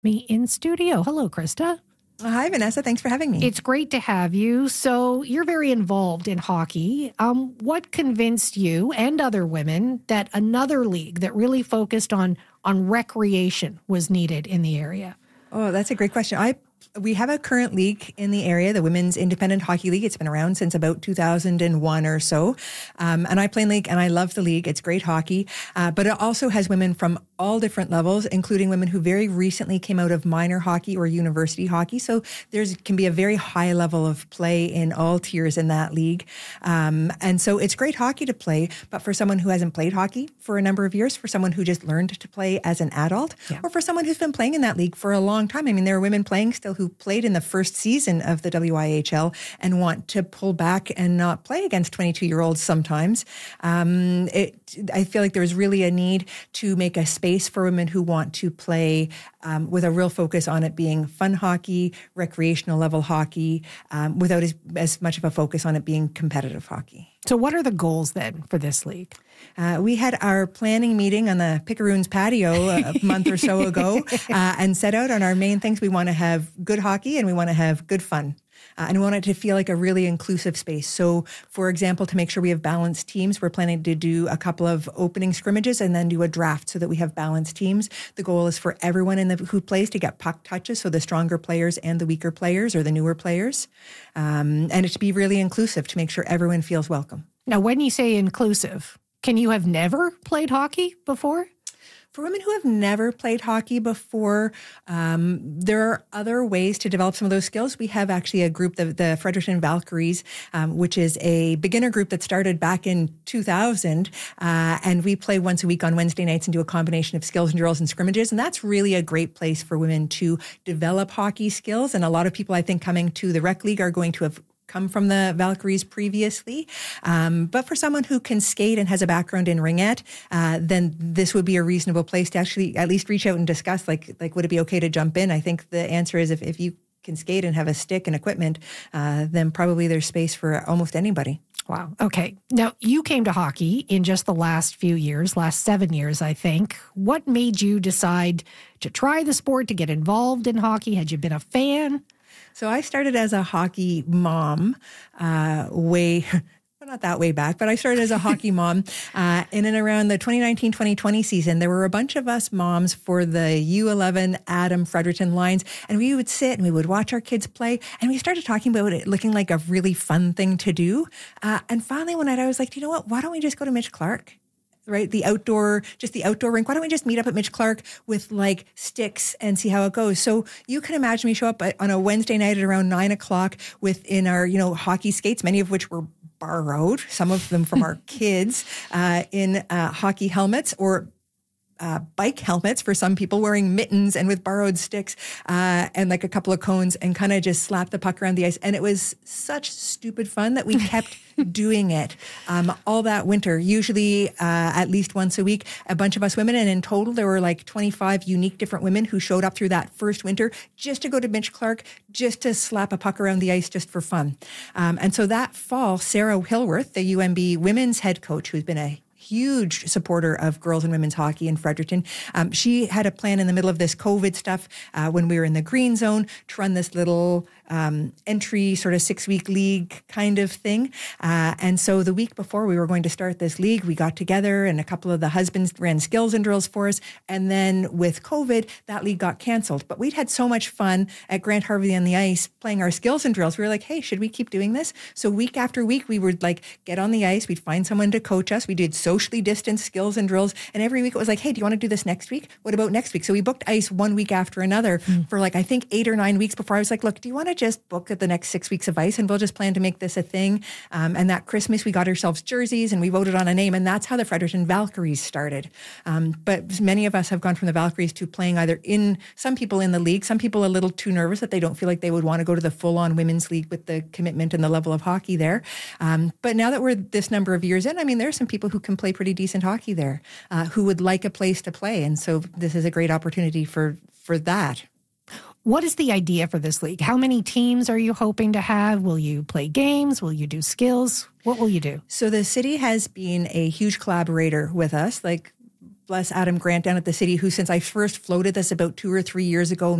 me in studio. Hello, Krista. Hi, Vanessa. Thanks for having me. It's great to have you. So you're very involved in hockey. What convinced you and other women that another league that really focused on recreation was needed in the area? Oh, that's a great question. We have a current league in the area, the Women's Independent Hockey League. It's been around since about 2001 or so. And I play in league and I love the league. It's great hockey. But it also has women from all different levels, including women who very recently came out of minor hockey or university hockey. So can be a very high level of play in all tiers in that league. And so it's great hockey to play, but for someone who hasn't played hockey for a number of years, for someone who just learned to play as an adult, or for someone who's been playing in that league for a long time. I mean, there are women playing still who played in the first season of the WIHL and want to pull back and not play against 22-year-olds sometimes. I feel like there's really a need to make a space for women who want to play with a real focus on it being fun hockey, recreational level hockey, without as much of a focus on it being competitive hockey. So what are the goals then for this league? We had our planning meeting on the Picaroons patio a month or so ago and set out on our main things. We want to have good hockey and we want to have good fun. And we want it to feel like a really inclusive space. So, for example, to make sure we have balanced teams, we're planning to do a couple of opening scrimmages and then do a draft so that we have balanced teams. The goal is for everyone who plays to get puck touches, so the stronger players and the weaker players or the newer players. And it to be really inclusive to make sure everyone feels welcome. Now, when you say inclusive, can you have never played hockey before? For women who have never played hockey before, there are other ways to develop some of those skills. We have actually a group, the Fredericton Valkyries, which is a beginner group that started back in 2000. And we play once a week on Wednesday nights and do a combination of skills and drills and scrimmages. And that's really a great place for women to develop hockey skills. And a lot of people, I think, coming to the rec league are going to have come from the Valkyries previously. But for someone who can skate and has a background in ringette, then this would be a reasonable place to actually at least reach out and discuss, like would it be okay to jump in? I think the answer is if you can skate and have a stick and equipment, then probably there's space for almost anybody. Wow. Okay. Now, you came to hockey in just the last few years, last 7 years, I think. What made you decide to try the sport, to get involved in hockey? Had you been a fan? So I started as a hockey mom not that way back, but I started as a hockey mom. In and around the 2019-2020 season, there were a bunch of us moms for the U11 Adam Fredericton lines, and we would sit and we would watch our kids play, and we started talking about it looking like a really fun thing to do. And finally one night I was like, you know what, why don't we just go to Mitch Clark? Right? The outdoor rink. Why don't we just meet up at Mitch Clark with like sticks and see how it goes? So you can imagine me show up on a Wednesday night at around 9:00 in our, hockey skates, many of which were borrowed, some of them from our kids, in hockey helmets or bike helmets for some people, wearing mittens and with borrowed sticks and like a couple of cones, and kind of just slap the puck around the ice. And it was such stupid fun that we kept doing it all that winter, usually at least once a week, a bunch of us women. And in total, there were like 25 unique different women who showed up through that first winter just to go to Mitch Clark, just to slap a puck around the ice just for fun. And so that fall, Sarah Hillworth, the UMB women's head coach, who's been a huge supporter of girls and women's hockey in Fredericton. She had a plan in the middle of this COVID stuff when we were in the green zone to run this little entry sort of 6-week league kind of thing. And so the week before we were going to start this league, we got together and a couple of the husbands ran skills and drills for us. And then with COVID, that league got canceled. But we'd had so much fun at Grant Harvey on the ice playing our skills and drills. We were like, hey, should we keep doing this? So week after week, we would like get on the ice. We'd find someone to coach us. We did socially distanced skills and drills. And every week it was like, hey, do you want to do this next week? What about next week? So we booked ice one week after another for like, I think 8 or 9 weeks before I was like, look, do you want to just book the next 6 weeks of ice and we'll just plan to make this a thing? And that Christmas we got ourselves jerseys and we voted on a name, and that's how the Fredericton Valkyries started. But many of us have gone from the Valkyries to playing either some people in the league, some people a little too nervous that they don't feel like they would want to go to the full-on women's league with the commitment and the level of hockey there. But now that we're this number of years in, I mean, there are some people who can play pretty decent hockey there, who would like a place to play. And so this is a great opportunity for that. What is the idea for this league? How many teams are you hoping to have? Will you play games? Will you do skills? What will you do? So the city has been a huge collaborator with us, like bless Adam Grant down at the city, who since I first floated this about 2 or 3 years ago